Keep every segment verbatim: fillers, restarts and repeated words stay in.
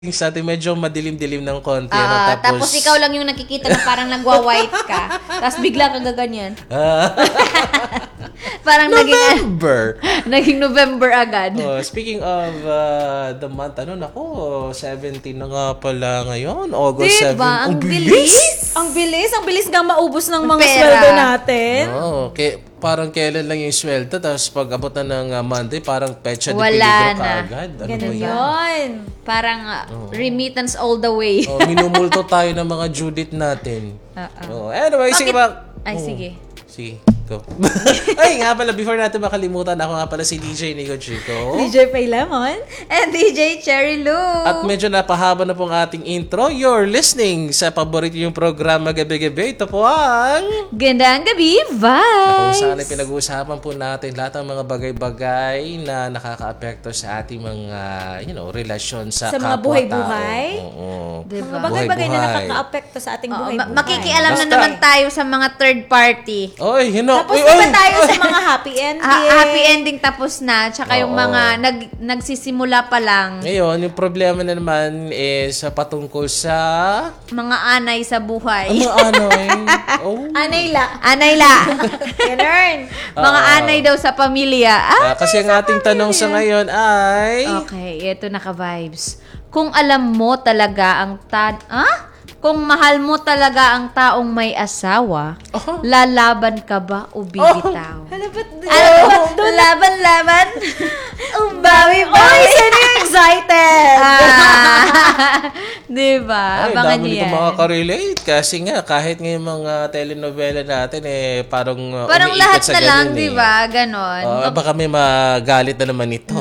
Sa atin medyo madilim-dilim ng konti. Ah, ano, tapos, tapos ikaw lang yung nakikita na parang nagwa-white ka. Tapos bigla kang gaganyan. Ah, Parang naging November. naging November agad. Oh, speaking of uh, the month, ano, nako, seventeen na nga pala ngayon. August seventeen. Diba? Ang Oh, bilis. Ang bilis, ang bilis nga maubos ng mga Pera. sweldo natin. Oh, okay. Parang kailan lang yung sweldo, tapos pag abot na ng uh, Monday, parang petsa de Wala peligro na. ka agad. Ano Ganun ba yan? yun. Parang uh, remittance all the way. Oh, minumulto tayo ng mga due date natin. Oh, anyway, sige ba? Ay, Oh, sige. Sige, go. Ay, nga pala, before natin makalimutan, ako nga pala si D J Nico Chico. D J Pay Lemon. And D J Cherry Lou. At medyo napahaba na pong ating intro. You're listening sa paborito yung programa Gabi-Gabi. Ito po ang... Gandang gabi, Kung vibes! saan ay pinag-uusapan po natin lahat ng mga bagay-bagay na nakaka-apekto sa ating mga, you know, relasyon sa, Sa mga kapwa-tao. buhay-buhay? Oo. Diba? Mga bagay-bagay na Buhay-buhay. nakaka-apekto sa ating Oo, buhay. ma- makikialam na Basta- naman tayo sa mga third party. Oy, you know, Tapos oy, na ba oy, tayo oy. sa mga happy ending? Ha- happy ending tapos na, tsaka yung Oo. mga nag, nagsisimula pa lang, Ngayon, yung problema na naman is uh, patungkol sa... mga anay sa buhay. Ano, ano eh? Oh. Anayla. Anay la. Ganun. mga anay daw sa pamilya. Ah, Ah, kasi ang ating tanong sa ngayon ay... okay, ito na ka-vibes. Kung alam mo talaga ang ta... Ah? Kung mahal mo talaga ang taong may asawa, Oh. lalaban ka ba o bibitaw? Ano ba't Ano? Laban-laban? Umbawi ba? Oy, sino yung excited? Ah, diba? Ay, Abangan dami niyo nito yan. makaka-relate kasi nga kahit ngayong mga telenovela natin eh parang uh, Parang umiikot lahat sa na lang, ganun eh. diba? Ganon. Oh, baka may magalit na naman ito.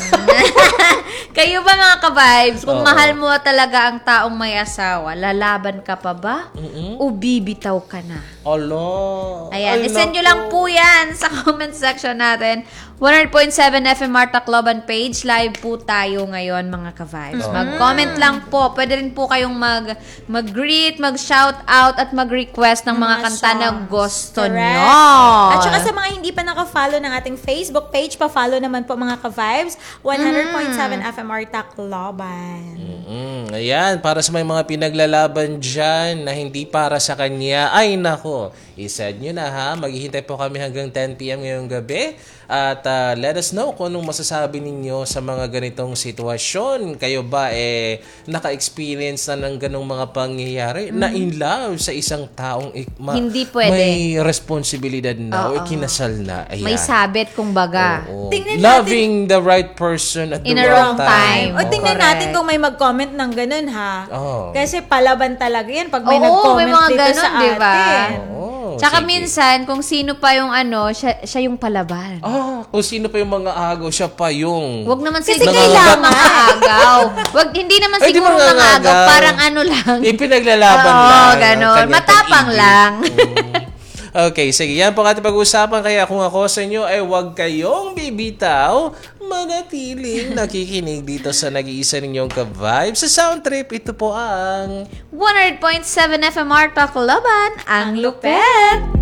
Kayo ba mga ka-vibes, kung Oo. mahal mo talaga ang taong may asawa, lalaban ka pa ba? O bibitaw ka na? Alo. Ayan, Ay, isend nyo naku. lang po yan sa comment section natin. one hundred point seven F M R Tacloban page. Live po tayo ngayon, mga ka-vibes. Mag-comment lang po. Pwede rin po kayong mag, mag-greet, mag-shout out, at mag-request ng mga, Mga kanta na songs. gusto Correct. nyo. At saka sa mga hindi pa naka-follow ng ating Facebook page, pa-follow naman po mga ka-vibes. one hundred point seven F M R Tacloban. Mm, ayan, para sa may mga pinaglalaban dyan na hindi para sa kanya, ay nako, isend nyo na ha. Maghihintay po kami hanggang ten p.m. ngayong gabi. At uh, let us know kung anong masasabi ninyo sa mga ganitong sitwasyon. Kayo ba eh naka-experience na ng ganong mga pangyayari? Na in love sa isang taong ik- ma- Hindi pwede. may responsibilidad na o Oo. ikinasal na. Ayan. May sabit, kumbaga. Oo. Tingnan Loving the right person at In the a wrong wrong time. time. O tingnan Correct. natin kung may mag-comment ng ganun ha. Oo. Kasi palaban talaga yan pag may Oo, nag-comment may mga dito ganun, sa diba? atin. Oo, Tsaka sige. minsan, kung sino pa yung ano, siya, siya yung palaban. Ah, kung sino pa yung mga agaw, siya pa yung... Wag naman Kasi siguro kailangan. mga agaw. Wag, hindi naman Ay, di siguro mga mga agaw. agaw. Parang ano lang. Ipinaglalaban Oo, lang. ang ganon. kanyang Matapang pag-ibig. lang. Mm. Okay, sige. Yan po ang ating pag-uusapan. Kaya kung ako sa inyo ay huwag kayong bibitaw, manatiling nakikinig dito sa nag-iisa ninyong ka-vibe. Sa Sound Trip, ito po ang... one hundred point seven F M R Tacloban, ang lupet!